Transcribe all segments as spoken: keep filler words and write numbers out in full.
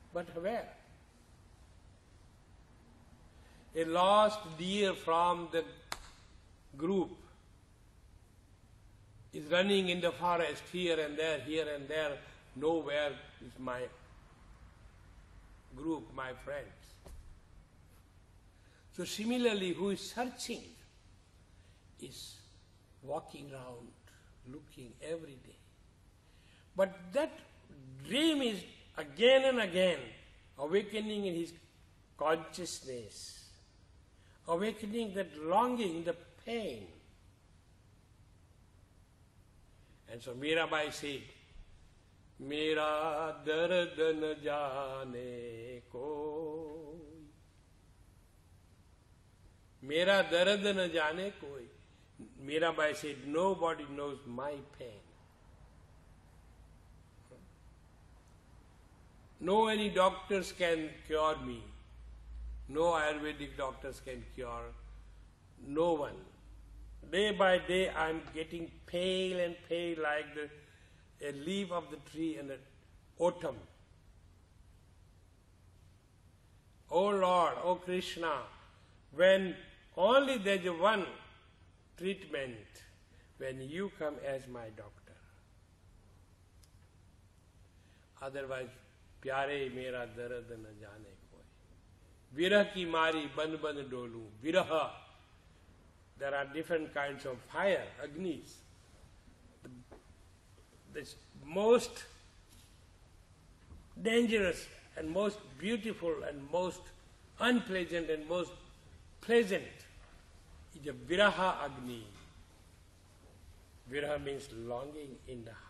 But where? A lost deer from the group is running in the forest here and there, here and there. Nowhere is my group, my friends. So similarly, who is searching is walking around, looking every day. But that dream is again and again awakening in his consciousness, awakening that longing, the pain. And so Mirabai said, Mera dard na jaane koi. Mera dard na jaane koi. Mirabai said, nobody knows my pain. No any doctors can cure me. No Ayurvedic doctors can cure. No one. Day by day I am getting pale and pale like the, a leaf of the tree in the autumn. Oh Lord, oh Krishna, when only there is one treatment, when you come as my doctor. Otherwise, प्यारे मेरा दर्द न जाने कोई. Virah ki mari ban ban dolu. Viraha. There are different kinds of fire, agnis. The, the most dangerous and most beautiful and most unpleasant and most pleasant is a viraha agni. Viraha means longing in the heart.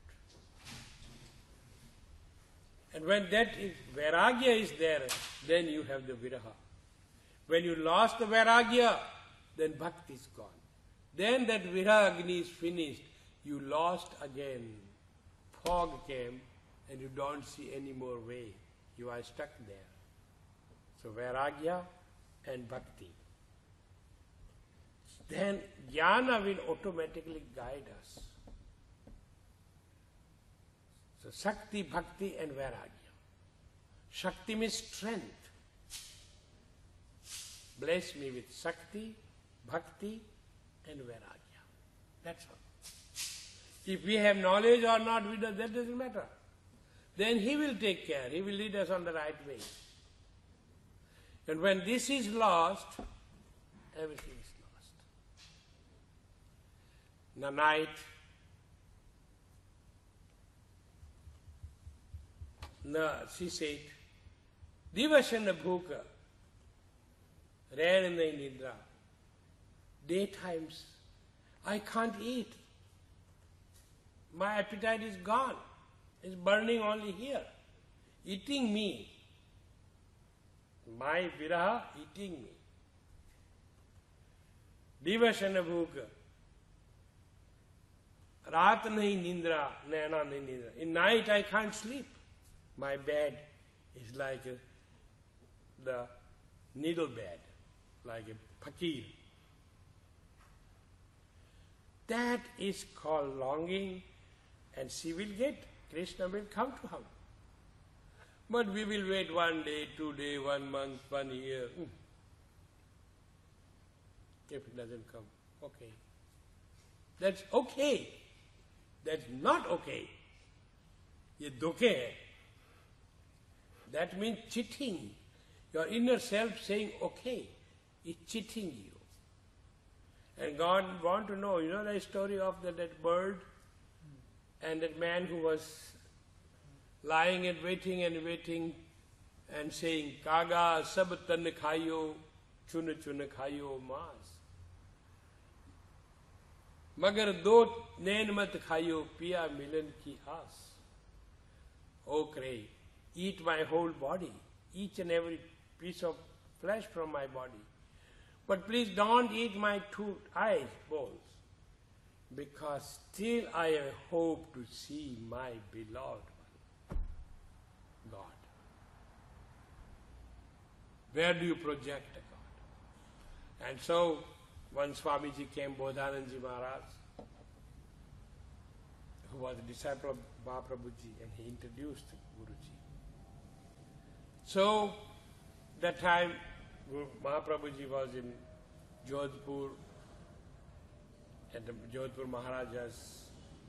And when that is, vairagya is there, then you have the viraha. When you lost the vairagya, then bhakti is gone. Then that viraha agni is finished, you lost again. Fog came and you don't see any more way. You are stuck there. So vairagya and bhakti. Then jnana will automatically guide us. So Shakti, Bhakti and Vairagya. Shakti means strength. Bless me with Shakti, Bhakti and Vairagya. That's all. If we have knowledge or not, that doesn't matter. Then He will take care. He will lead us on the right way. And when this is lost, everything is lost. In the night, No, she said, Divasana bhuka, rare nahi nidra. Daytimes, I can't eat. My appetite is gone. It's burning only here. Eating me. My viraha eating me. Divasana bhuka. Raat nahi nindra, naina nahi nindra. In night I can't sleep. My bed is like a, the needle bed, like a fakir. That is called longing, and she will get, Krishna will come to her. But we will wait one day, two days, one month, one year. If it doesn't come, okay. That's okay. That's not okay. Ye dukhe hai. That means cheating. Your inner self saying, okay, is cheating you. And God want to know, you know the story of the, that bird and that man who was lying and waiting and waiting and saying, Kaga sab tan khayo, chun chun khayo mas. Magar do nain mat khayo, piya milan ki aas. O crave, eat my whole body, each and every piece of flesh from my body. But please don't eat my two eyes, balls, because still I have hope to see my beloved one, God. Where do you project a God? And so, when Swamiji came, Bodhananji Maharaj, who was a disciple of Mahaprabhuji, and he introduced Guruji. So, that time Guru Mahaprabhuji was in Jodhpur, and the Jodhpur Maharajas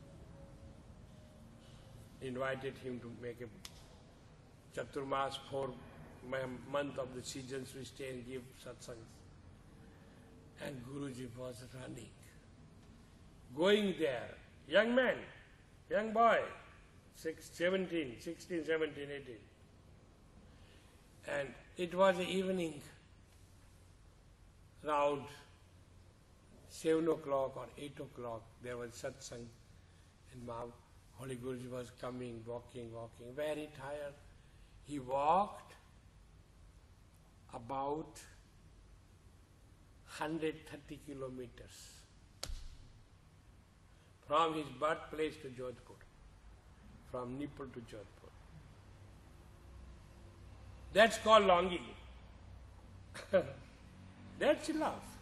invited him to make a Chaturmas, four month of the seasons we stay and give satsangs. And Guruji was running, going there, young man, young boy, six, seventeen, sixteen, seventeen, eighteen. And it was the evening, round seven o'clock or eight o'clock, there was satsang, and Maha, Holy Guruji was coming, walking, walking, very tired. He walked about one hundred thirty kilometers from his birthplace to Jodhpur, from Nipur to Jodhpur. That's called longing. That's love.